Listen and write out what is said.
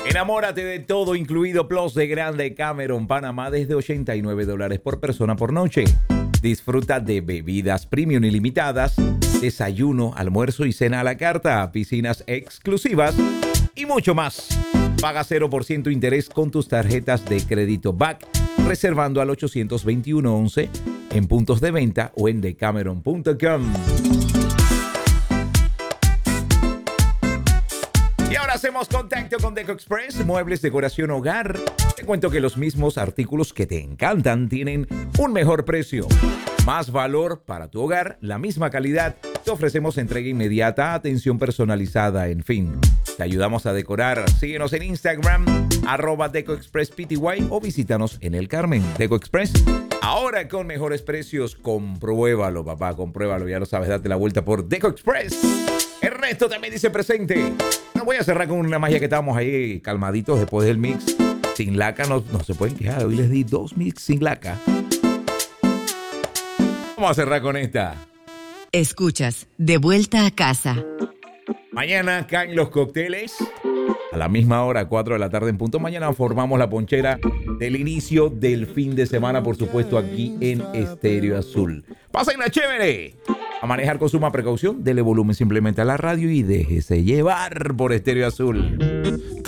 Enamórate de todo incluido Plus de Grande Cameron, Panamá, desde $89 por persona por noche. Disfruta de bebidas premium ilimitadas, desayuno, almuerzo y cena a la carta, piscinas exclusivas y mucho más. Paga 0% interés con tus tarjetas de crédito BAC, reservando al 821-11 en puntos de venta o en decameron.com. Y ahora hacemos contacto con Deco Express, muebles, decoración, hogar. Te cuento que los mismos artículos que te encantan tienen un mejor precio. Más valor para tu hogar, la misma calidad. Te ofrecemos entrega inmediata, atención personalizada, en fin. Te ayudamos a decorar. Síguenos en Instagram, @DecoExpressPty o visítanos en El Carmen. Deco Express, ahora con mejores precios. Compruébalo, papá, compruébalo. Ya lo sabes, date la vuelta por Deco Express. Ernesto también dice presente. No voy a cerrar con una magia que estábamos ahí calmaditos después del mix. Sin laca no se pueden quejar. Hoy les di 2 mix sin laca. Vamos a cerrar con esta. Escuchas De Vuelta a Casa. Mañana caen los cócteles. A la misma hora, 4 de la tarde en punto. Mañana formamos la ponchera del inicio del fin de semana, por supuesto, aquí en Estéreo Azul. ¡Pásenla chévere! A manejar con suma precaución, dele volumen simplemente a la radio y déjese llevar por Estéreo Azul.